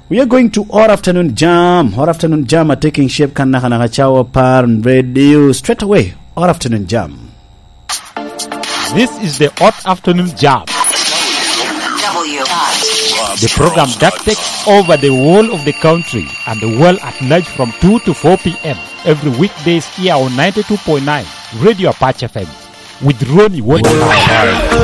We are going to Our Afternoon Jam. Our Afternoon Jam are taking shape Kanaka Chawa Par Radio. Straight away, Our Afternoon Jam. This is the Hot Afternoon Jam. The program that takes over the whole of the country and the world at large from 2 to 4 p.m. every weekdays here on 92.9 Radio Apache FM with Ronnie Waterhouse.